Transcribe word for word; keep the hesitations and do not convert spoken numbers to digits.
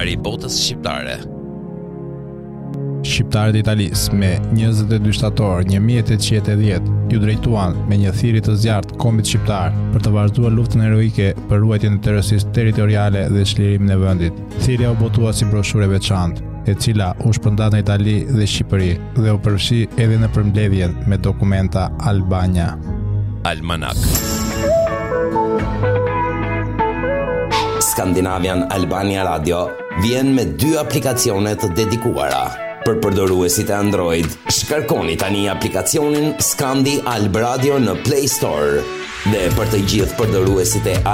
lojtari i botës shqiptare. Shqiptarët e Italisë me njëzet e dy shtator një mijë e tetëqind e dhjetë ju drejtuan me një thirrje të zjarrt kombit shqiptar për të vazhduar luftën heroike për ruajtjen e terrorisë territoriale dhe çlirimin e vendit. Thirrja u botua si broshurë e veçantë, e cila u shpërndat në Itali dhe Shqipëri dhe u përfshi edhe në përmbledhjen me dokumenta Albania. Almanak. Skandinavian Albania Radio vjen me dy aplikacione të dedikuara. Për përdoruesit e Android, shkarkoni tani aplikacionin Skandi Alb Radio në Play Store. Dhe për të gjithë përdoruesit e